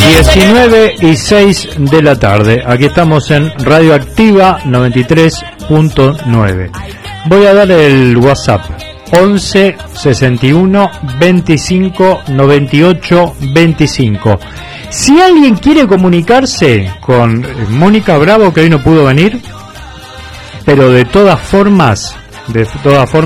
19:06 de la tarde. Aquí estamos en Radio Activa 93.9. Voy a dar el WhatsApp 11 61 25 98 25. Si alguien quiere comunicarse con Mónica Bravo, que hoy no pudo venir, pero de todas formas